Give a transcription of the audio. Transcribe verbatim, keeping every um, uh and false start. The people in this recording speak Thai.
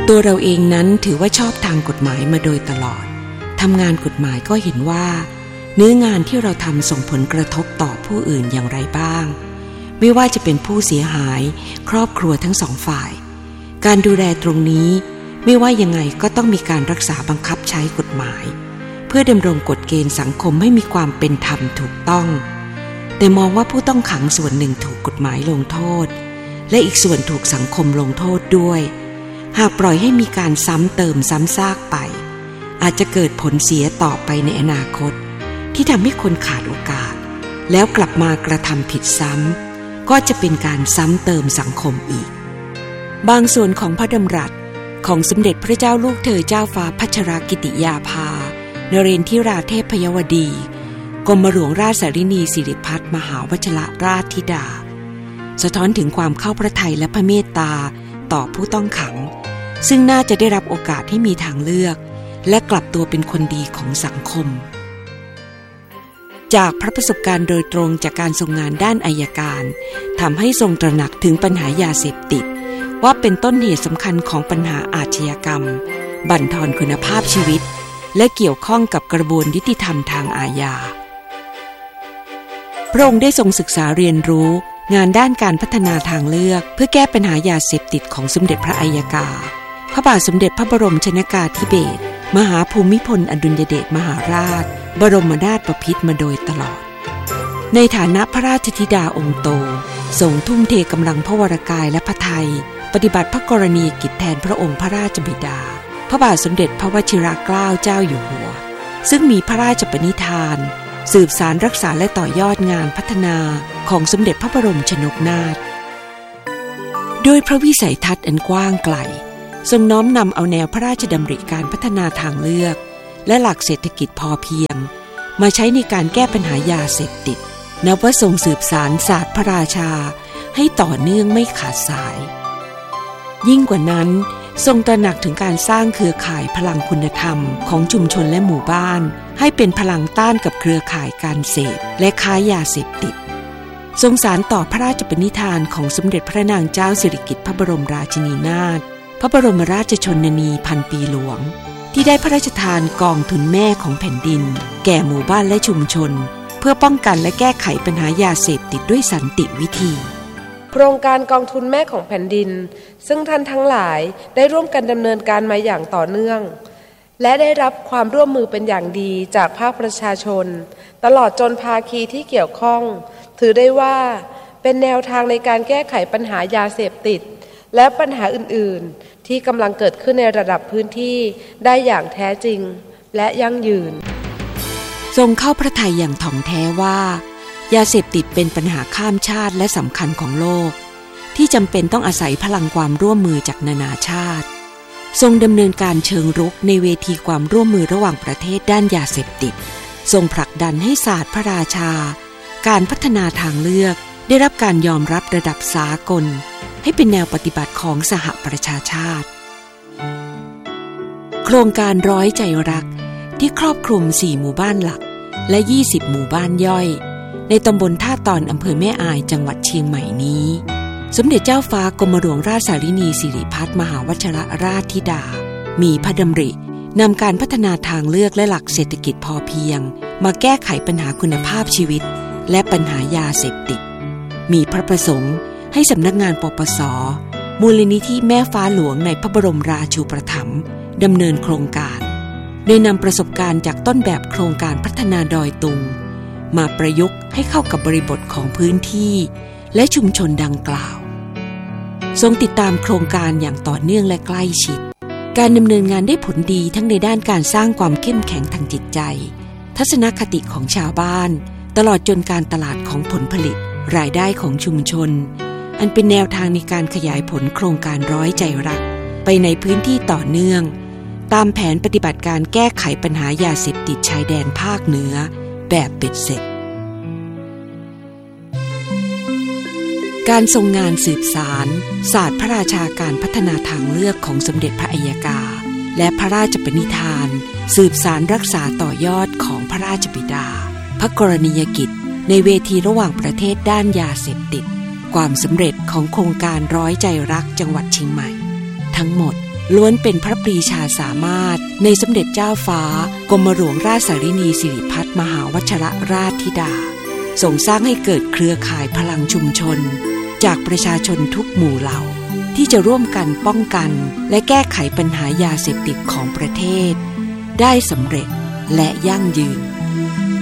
ตัวเราเองนั้นถือว่าชอบทางกฎหมายมาโดยตลอดทำงานกฎหมายก็เห็นว่าเนื้องานที่เราทำส่งผลกระทบต่อผู้อื่นอย่างไรบ้างไม่ว่าจะเป็นผู้เสียหายครอบครัวทั้งสองฝ่ายการดูแลตรงนี้ไม่ว่ายังไงก็ต้องมีการรักษาบังคับใช้กฎหมายเพื่อดำรงกฎเกณฑ์สังคมให้มีความเป็นธรรมถูกต้องแต่มองว่าผู้ต้องขังส่วนหนึ่งถูกกฎหมายลงโทษและอีกส่วนถูกสังคมลงโทษด้วยหากปล่อยให้มีการซ้ำเติมซ้ำซากไปอาจจะเกิดผลเสียต่อไปในอนาคตที่ทำให้คนขาดโอกาสแล้วกลับมากระทำผิดซ้ำก็จะเป็นการซ้ำเติมสังคมอีกบางส่วนของพระดำรัสของสมเด็จพระเจ้าลูกเธอเจ้าฟ้าพัชรกิติยาภานเรนทิราเทพยวดีกรมหลวงราชสารินีสิริพัฒน์มหาวชิรราชธิดาสะท้อนถึงความเข้าพระทัยและพระเมตตาต่อผู้ต้องขังซึ่งน่าจะได้รับโอกาสให้มีทางเลือกและกลับตัวเป็นคนดีของสังคมจากพระประสบการณ์โดยตรงจากการทรงงานด้านอัยการทำให้ทรงตระหนักถึงปัญหายาเสพติดว่าเป็นต้นเหตุสำคัญของปัญหาอาชญากรรมบั่นทอนคุณภาพชีวิตและเกี่ยวข้องกับกระบวนยุติธรรมทางอาญาพระองค์ได้ทรงศึกษาเรียนรู้งานด้านการพัฒนาทางเลือกเพื่อแก้ปัญหายาเสพติดของสมเด็จพระอัยการพระบาทสมเด็จพระบรมชนกาธิเบศรมหาภูมิพลอดุลยเดชมหาราชบรมนาถบพิตรมาโดยตลอดในฐานะพระราชธิดาองค์โตทรงทุ่มเทกำลังพระวรกายและพระทัยปฏิบัติพระกรณียกิจแทนพระองค์พระราชบิดาพระบาทสมเด็จพระวชิรเกล้าเจ้าอยู่หัวซึ่งมีพระราชปณิธานสืบสารรักษาและต่อยอดงานพัฒนาของสมเด็จพระบรมชนกนาถด้วยพระวิสัยทัศน์อันกว้างไกลทรงน้อมนำเอาแนวพระราชดำริการพัฒนาทางเลือกและหลักเศรษฐกิจพอเพียงมาใช้ในการแก้ปัญหายาเสพติดนับว่าทรงสืบสารศาสตร์พระราชาให้ต่อเนื่องไม่ขาดสายยิ่งกว่านั้นทรงตระหนักถึงการสร้างเครือข่ายพลังคุณธรรมของชุมชนและหมู่บ้านให้เป็นพลังต้านกับเครือข่ายการเสพและค้ายาเสพติดทรงสานต่อพระราชปณิธานของสมเด็จพระนางเจ้าสิริกิติ์พระบรมราชินีนาถพระบรมราชชนนีพันปีหลวงที่ได้พระราชทานกองทุนแม่ของแผ่นดินแก่หมู่บ้านและชุมชนเพื่อป้องกันและแก้ไขปัญหายาเสพติดด้วยสันติวิธีโครงการกองทุนแม่ของแผ่นดินซึ่งท่านทั้งหลายได้ร่วมกันดำเนินการมาอย่างต่อเนื่องและได้รับความร่วมมือเป็นอย่างดีจากภาคประชาชนตลอดจนภาคีที่เกี่ยวข้องถือได้ว่าเป็นแนวทางในการแก้ไขปัญหายาเสพติดและปัญหาอื่นๆที่กำลังเกิดขึ้นในระดับพื้นที่ได้อย่างแท้จริงและยั่งยืนทรงเข้าพระทัยอย่างถ่องแท้ว่ายาเสพติดเป็นปัญหาข้ามชาติและสำคัญของโลกที่จำเป็นต้องอาศัยพลังความร่วมมือจากนานาชาติทรงดำเนินการเชิงรุกในเวทีความร่วมมือระหว่างประเทศด้านยาเสพติดทรงผลักดันให้ศาสตร์พระราชาการพัฒนาทางเลือกได้รับการยอมรับระดับสากลให้เป็นแนวปฏิบัติของสหประชาชาติโครงการร้อยใจรักที่ครอบคลุมสี่หมู่บ้านหลักและยี่สิบหมู่บ้านย่อยในตำบลท่าตอนอำเภอแม่อายจังหวัดเชียงใหม่นี้สมเด็จเจ้าฟ้ากรมหลวงราชสารินีสิริพัฒน์มหาวชิรราชธิดามีพระดำรินำการพัฒนาทางเลือกและหลักเศรษฐกิจพอเพียงมาแก้ไขปัญหาคุณภาพชีวิตและปัญหายาเสพติดมีพระประสงค์ให้สำนักงานปปส.มูลนิธิแม่ฟ้าหลวงในพระบรมราชูปถัมภ์ดำเนินโครงการโดยนำประสบการณ์จากต้นแบบโครงการพัฒนาดอยตุงมาประยุกต์ให้เข้ากับบริบทของพื้นที่และชุมชนดังกล่าวทรงติดตามโครงการอย่างต่อเนื่องและใกล้ชิดการดำเนินงานได้ผลดีทั้งในด้านการสร้างความเข้มแข็งทางจิตใจทัศนคติของชาวบ้านตลอดจนการตลาดของผลผลิตรายได้ของชุมชนอันเป็นแนวทางในการขยายผลโครงการร้อยใจรักไปในพื้นที่ต่อเนื่องตามแผนปฏิบัติการแก้ไขปัญหายาเสพติดชายแดนภาคเหนือแบบเบ็ดเสร็จการทรงงานสืบสารศาสตร์พระราชาการพัฒนาทางเลือกของสมเด็จพระอัยการและพระราชปณิธานสืบสารรักษาต่อยอดของพระราชบิดาพระกรณียกิจในเวทีระหว่างประเทศด้านยาเสพติดความสำเร็จของโครงการร้อยใจรักจังหวัดเชียงใหม่ทั้งหมดล้วนเป็นพระปรีชาสามารถในสมเด็จเจ้าฟ้ากรมหลวงราชสารินีสิริพัฒน์มหาวชิรราชธิดาส่งสร้างให้เกิดเครือข่ายพลังชุมชนจากประชาชนทุกหมู่เหล่าที่จะร่วมกันป้องกันและแก้ไขปัญหายาเสพติดของประเทศได้สำเร็จและยั่งยืน